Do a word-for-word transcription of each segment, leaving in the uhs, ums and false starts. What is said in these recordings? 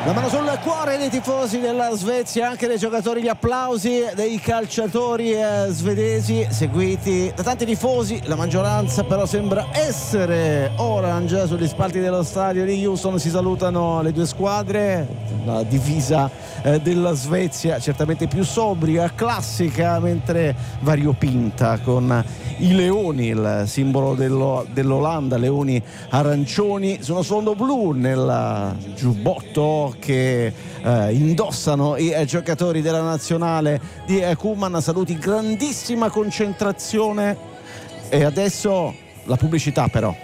La mano sul cuore dei tifosi della Svezia, anche dei giocatori, gli applausi dei calciatori eh, svedesi, seguiti da tanti tifosi. La maggioranza però sembra essere orange. Sugli spalti dello stadio di Houston si salutano le due squadre. La divisa eh, della Svezia certamente più sobria, classica, mentre variopinta, con i leoni, il simbolo dello, dell'Olanda, leoni arancioni su uno sfondo blu, nel giubbotto che eh, indossano i eh, giocatori della nazionale di eh, Koeman. Saluti, grandissima concentrazione, e adesso la pubblicità però.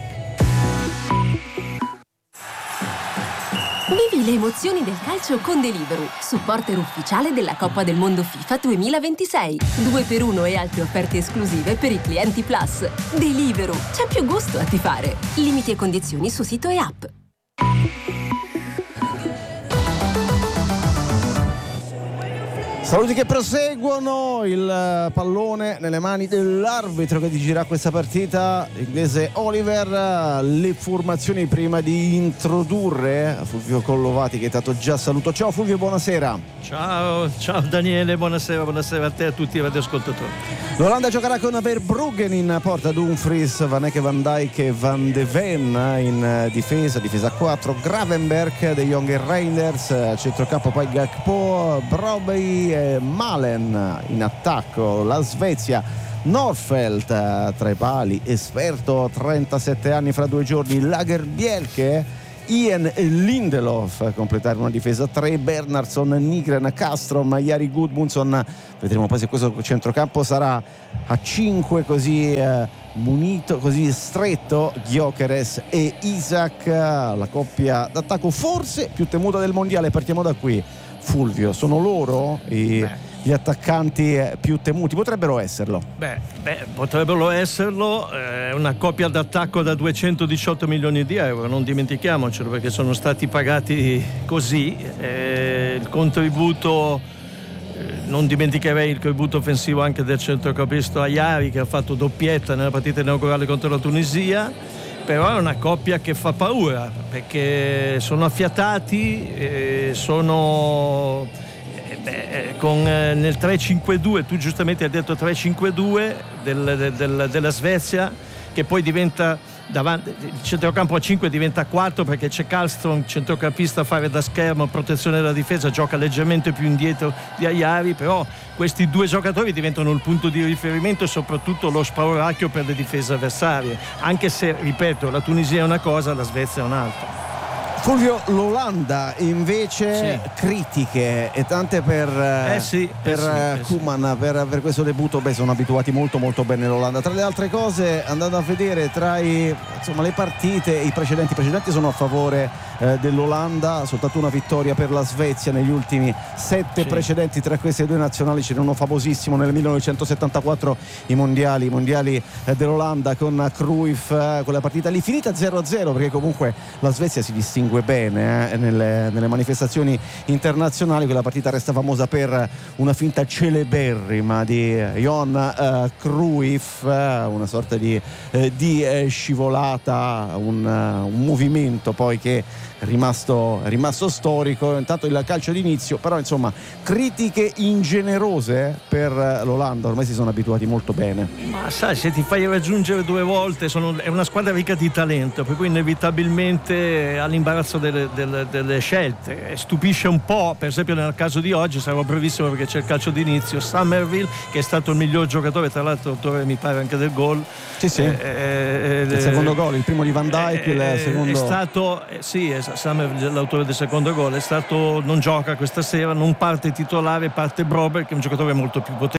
Vivi le emozioni del calcio con Deliveroo, supporter ufficiale della Coppa del Mondo FIFA duemilaventisei. due per uno e altre offerte esclusive per i clienti Plus. Deliveroo, c'è più gusto a tifare. Limiti e condizioni su sito e app. Saluti che proseguono, il pallone nelle mani dell'arbitro che dirigirà questa partita, l'inglese Oliver. Le formazioni prima di introdurre Fulvio Collovati, che intanto già saluto. Ciao Fulvio, buonasera. Ciao, ciao Daniele, buonasera, buonasera a te e a tutti i radioascoltatori. L'Olanda giocherà con Verbruggen in porta, Dumfries, Van Ecke, Van Dijk e Van de Ven in difesa, difesa a quattro, Gravenberch, De Jong e Reinders, centrocampo poi Gakpo, Brobbey, Malen in attacco. La Svezia, Norfeldt tra i pali, esperto, trentasette anni fra due giorni, Lagerbielke, Ian Lindelof completare una difesa a tre, Bernhardsson, Nygren, Castrom, Jari Gudmundsson. Vedremo poi se questo centrocampo sarà a cinque così eh, munito, così stretto, Gyökeres e Isak, la coppia d'attacco forse più temuta del mondiale. Partiamo da qui, Fulvio, sono loro i, gli attaccanti più temuti? Potrebbero esserlo. Beh, beh potrebbero esserlo. È una coppia d'attacco da duecentodiciotto milioni di euro, non dimentichiamocelo, perché sono stati pagati così. Eh, il contributo, eh, non dimenticherei il contributo offensivo anche del centrocampista Ayari, che ha fatto doppietta nella partita inaugurale contro la Tunisia. Però è una coppia che fa paura, perché sono affiatati, eh, sono eh, beh, con, eh, nel tre cinque due, tu giustamente hai detto tre cinque due del, del, della Svezia, che poi diventa davanti, il centrocampo a cinque diventa quattro, perché c'è Karlström, centrocampista, a fare da schermo, protezione della difesa, gioca leggermente più indietro di Ayari, però questi due giocatori diventano il punto di riferimento e soprattutto lo spauracchio per le difese avversarie, anche se, ripeto, la Tunisia è una cosa, la Svezia è un'altra. Fulvio, l'Olanda invece sì. critiche e tante per, eh sì, per eh sì, Koeman, eh sì. per, per questo debutto. Beh, sono abituati molto molto bene l'Olanda. Tra le altre cose, andando a vedere tra i, insomma, le partite, i precedenti, i precedenti sono a favore eh, dell'Olanda, soltanto una vittoria per la Svezia negli ultimi sette sì. precedenti tra queste due nazionali. C'erano famosissimo nel millenovecentosettantaquattro i mondiali, i mondiali eh, dell'Olanda con Cruyff, eh, quella partita lì finita zero a zero, perché comunque la Svezia si distingue bene eh, nelle, nelle manifestazioni internazionali. Quella partita resta famosa per una finta celeberrima di Johan uh, Cruyff, uh, una sorta di, uh, di uh, scivolata, un, uh, un movimento poi che è rimasto, è rimasto storico. Intanto il calcio d'inizio, però insomma critiche ingenerose per l'Olanda, ormai si sono abituati molto bene. Ma sai, se ti fai raggiungere due volte, sono, è una squadra ricca di talento, per cui inevitabilmente all'imbarazzo delle, delle, delle scelte. Stupisce un po', per esempio nel caso di oggi, sarò brevissimo perché c'è il calcio d'inizio, Summerville, che è stato il miglior giocatore, tra l'altro autore mi pare anche del gol. Sì, sì. Eh, eh, il secondo gol, il primo di Van Dijk, eh, il secondo. È stato, eh, sì, è Summerville, l'autore del secondo gol, è stato, non gioca questa sera, non parte titolare, parte Brobbey, che è un giocatore molto più potente